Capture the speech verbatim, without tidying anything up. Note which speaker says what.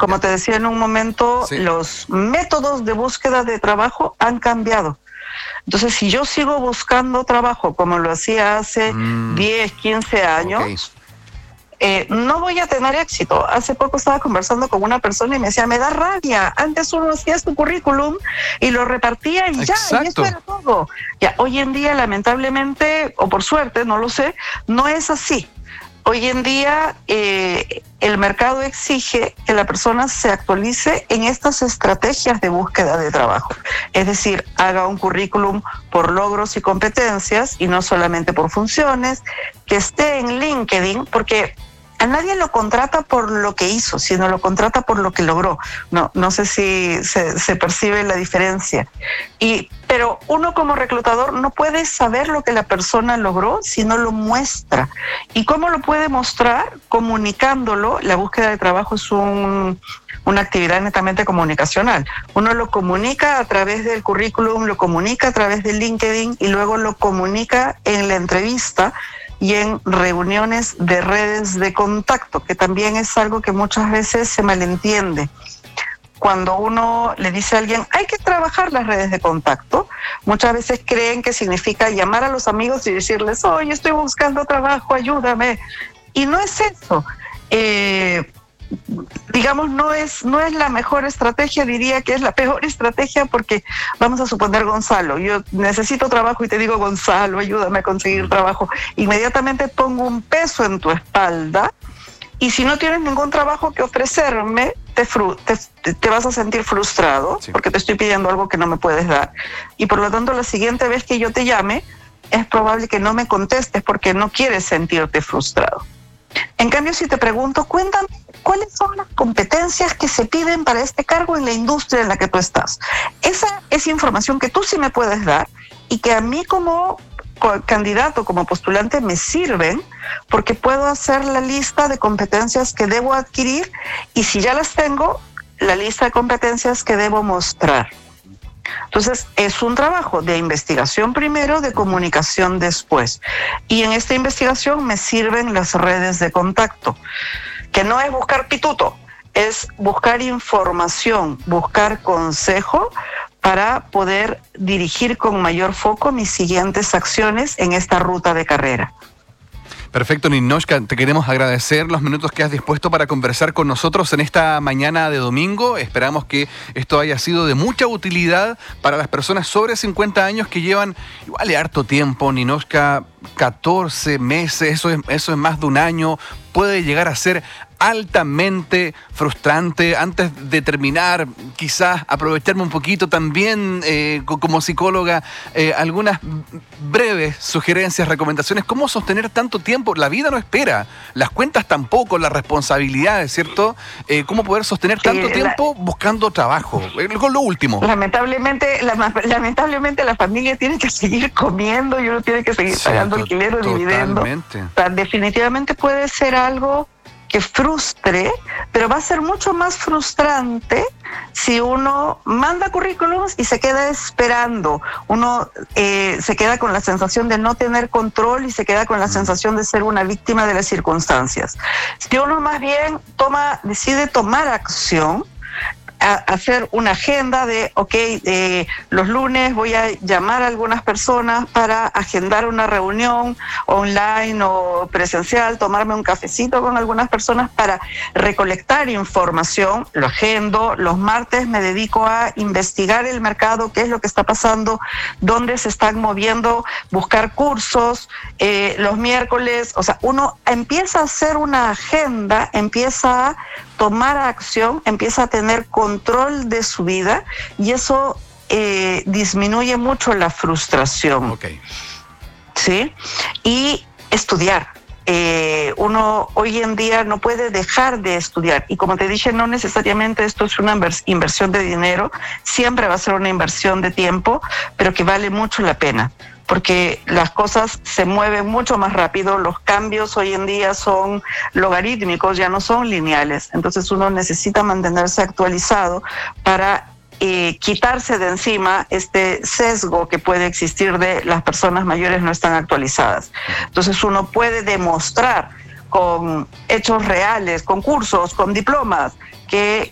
Speaker 1: como te decía en un momento, sí. los métodos de búsqueda de trabajo han cambiado. Entonces, si yo sigo buscando trabajo como lo hacía hace mm. diez, quince años, okay. eh, no voy a tener éxito. Hace poco estaba conversando con una persona y me decía, me da rabia, antes uno hacía su currículum y lo repartía y ya, Exacto. y eso era todo. Ya, hoy en día, lamentablemente, o por suerte, no lo sé, no es así. Hoy en día eh, el mercado exige que la persona se actualice en estas estrategias de búsqueda de trabajo. Es decir, haga un currículum por logros y competencias y no solamente por funciones, que esté en LinkedIn, porque a nadie lo contrata por lo que hizo, sino lo contrata por lo que logró. No, no sé si se, se percibe la diferencia. Y, pero uno como reclutador no puede saber lo que la persona logró si no lo muestra. ¿Y cómo lo puede mostrar? Comunicándolo. La búsqueda de trabajo es un, una actividad netamente comunicacional. Uno lo comunica a través del currículum, lo comunica a través de LinkedIn y luego lo comunica en la entrevista y en reuniones de redes de contacto, que también es algo que muchas veces se malentiende. Cuando uno le dice a alguien, hay que trabajar las redes de contacto, muchas veces creen que significa llamar a los amigos y decirles, oye, estoy buscando trabajo, ayúdame. Y no es eso. Eh, digamos, no es, no es la mejor estrategia, diría que es la peor estrategia, porque vamos a suponer, Gonzalo, yo necesito trabajo y te digo, Gonzalo, ayúdame a conseguir trabajo. Inmediatamente pongo un peso en tu espalda y si no tienes ningún trabajo que ofrecerme, te, fru- te, te vas a sentir frustrado sí. porque te estoy pidiendo algo que no me puedes dar. Y por lo tanto, la siguiente vez que yo te llame, es probable que no me contestes porque no quieres sentirte frustrado. En cambio, si te pregunto, cuéntame, ¿cuáles son las competencias que se piden para este cargo en la industria en la que tú estás? Esa es información que tú sí me puedes dar y que a mí como candidato, como postulante, me sirven porque puedo hacer la lista de competencias que debo adquirir y si ya las tengo, la lista de competencias que debo mostrar. Entonces, es un trabajo de investigación primero, de comunicación después. Y en esta investigación me sirven las redes de contacto, que no es buscar pituto, es buscar información, buscar consejo para poder dirigir con mayor foco mis siguientes acciones en esta ruta de carrera.
Speaker 2: Perfecto, Ninnoshka, te queremos agradecer los minutos que has dispuesto para conversar con nosotros en esta mañana de domingo. Esperamos que esto haya sido de mucha utilidad para las personas sobre cincuenta años que llevan igual harto tiempo. Ninnoshka, catorce meses, eso es, eso es más de un año, puede llegar a ser altamente frustrante. Antes de terminar, quizás aprovecharme un poquito también eh, como psicóloga, eh, algunas breves sugerencias, recomendaciones. ¿Cómo sostener tanto tiempo? La vida no espera, las cuentas tampoco, las responsabilidades, ¿cierto? Eh, ¿Cómo poder sostener tanto sí, tiempo la... buscando trabajo? Con lo último.
Speaker 1: Lamentablemente, la, lamentablemente la familia tiene que seguir comiendo y uno tiene que seguir sí, pagando to- alquiler o dividendo.
Speaker 2: Totalmente.
Speaker 1: O sea, definitivamente puede ser algo que frustre, pero va a ser mucho más frustrante si uno manda currículums y se queda esperando. Uno eh, se queda con la sensación de no tener control y se queda con la sensación de ser una víctima de las circunstancias. Si uno más bien toma, decide tomar acción, a hacer una agenda de, ok, eh, los lunes voy a llamar a algunas personas para agendar una reunión online o presencial, tomarme un cafecito con algunas personas para recolectar información, lo agendo. Los martes me dedico a investigar el mercado, qué es lo que está pasando, dónde se están moviendo, buscar cursos. Eh, los miércoles, o sea, uno empieza a hacer una agenda, empieza a tomar acción, empieza a tener control de su vida y eso eh, disminuye mucho la frustración.
Speaker 2: Okay.
Speaker 1: ¿Sí? Y estudiar. Eh, uno hoy en día no puede dejar de estudiar y como te dije, no necesariamente esto es una inversión de dinero, siempre va a ser una inversión de tiempo, pero que vale mucho la pena. Porque las cosas se mueven mucho más rápido, los cambios hoy en día son logarítmicos, ya no son lineales. Entonces uno necesita mantenerse actualizado para eh, quitarse de encima este sesgo que puede existir de las personas mayores no están actualizadas. Entonces uno puede demostrar con hechos reales, con cursos, con diplomas, que